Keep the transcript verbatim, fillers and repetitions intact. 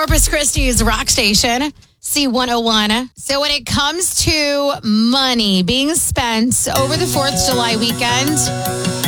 Corpus Christi's rock station, C one oh one. So when it comes to money being spent over the fourth of July weekend,